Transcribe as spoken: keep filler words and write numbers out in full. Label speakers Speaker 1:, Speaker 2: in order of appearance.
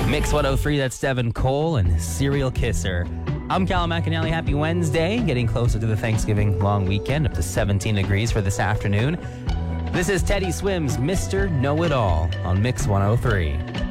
Speaker 1: Mix one oh three, that's Devin Cole and Serial Kisser. I'm Callum McAnally. Happy Wednesday. Getting closer to the Thanksgiving long weekend, up to seventeen degrees for this afternoon. This is Teddy Swims' Mister Know-It-All on Mix one oh three.